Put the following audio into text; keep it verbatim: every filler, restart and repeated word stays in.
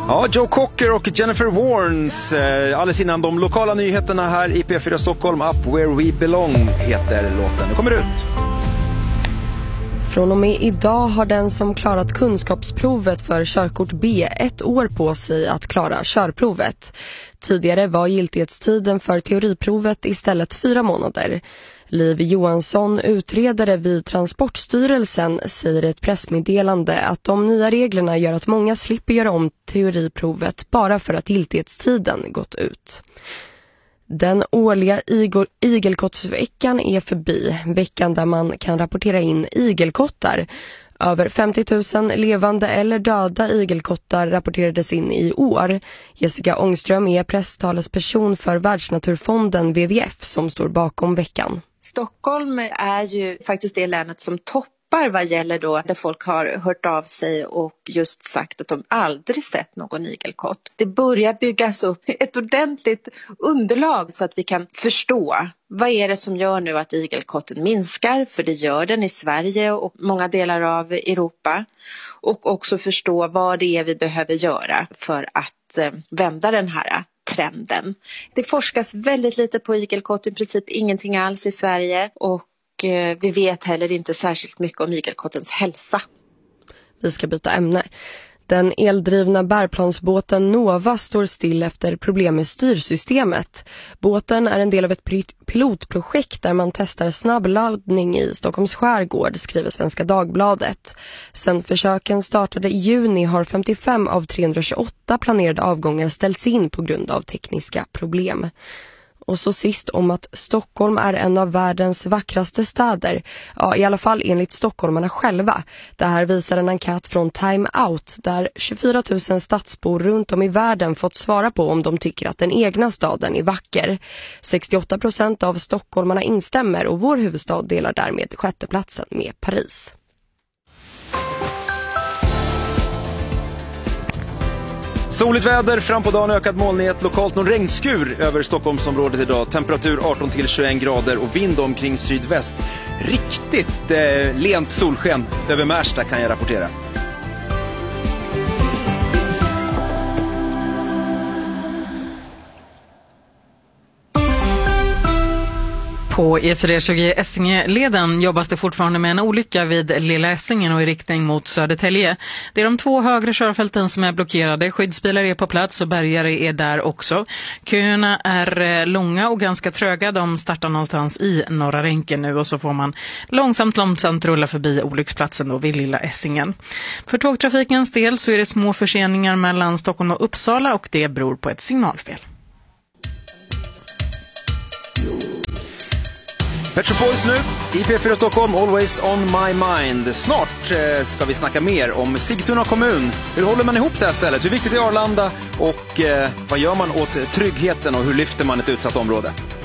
Ja, Joe Cocker och Jennifer Warnes, eh, alldeles innan de lokala nyheterna här i P fyra Stockholm. Up Where We Belong heter låten. Nu kommer det ut. Från och med idag har den som klarat kunskapsprovet för körkort B ett år på sig att klara körprovet. Tidigare var giltighetstiden för teoriprovet istället fyra månader. Liv Johansson, utredare vid Transportstyrelsen, säger i ett pressmeddelande att de nya reglerna gör att många slipper göra om teoriprovet bara för att giltighetstiden gått ut. Den årliga igel- igelkottsveckan är förbi, veckan där man kan rapportera in igelkottar. Över femtio tusen levande eller döda igelkottar rapporterades in i år. Jessica Ångström är presstalesperson för Världsnaturfonden W W F som står bakom veckan. Stockholm är ju faktiskt det länet som toppar vad gäller då där folk har hört av sig och just sagt att de aldrig sett någon igelkott. Det börjar byggas upp ett ordentligt underlag så att vi kan förstå vad är det som gör nu att igelkotten minskar, för det gör den i Sverige och många delar av Europa, och också förstå vad det är vi behöver göra för att eh, vända den här trenden. Det forskas väldigt lite på igelkott, i princip ingenting alls i Sverige, och vi vet heller inte särskilt mycket om igelkottens hälsa. Vi ska byta ämne. Den eldrivna bärplansbåten Nova står still efter problem med styrsystemet. Båten är en del av ett pilotprojekt där man testar snabbladdning i Stockholms skärgård, skriver Svenska Dagbladet. Sen försöken startade i juni har femtiofem av trehundratjugoåtta planerade avgångar ställts in på grund av tekniska problem. Och så sist om att Stockholm är en av världens vackraste städer. Ja, i alla fall enligt stockholmarna själva. Det här visar en enkät från Time Out där tjugofyra tusen stadsbor runt om i världen fått svara på om de tycker att den egna staden är vacker. sextioåtta procent av stockholmarna instämmer och vår huvudstad delar därmed sjätteplatsen med Paris. Soligt väder, fram på dagen ökad molnighet, lokalt någon regnskur över Stockholmsområdet idag. Temperatur arton till tjugoen grader och vind omkring sydväst. Riktigt eh, lent solsken över Märsta kan jag rapportera. På E fyra tjugo Essingeleden jobbas det fortfarande med en olycka vid Lilla Essingen och i riktning mot Södertälje. Det är de två högre körfälten som är blockerade. Skyddsbilar är på plats och bärgare är där också. Köerna är långa och ganska tröga. De startar någonstans i Norra Ränken nu och så får man långsamt, långsamt rulla förbi olycksplatsen då vid Lilla Essingen. För tågtrafikens del så är det små förseningar mellan Stockholm och Uppsala och det beror på ett signalfel. Pet Shop Boys nu i P fyra Stockholm, Always on my mind. Snart eh, ska vi snacka mer om Sigtuna kommun. Hur håller man ihop det här stället? Hur viktigt är Arlanda? Och eh, vad gör man åt tryggheten och hur lyfter man ett utsatt område?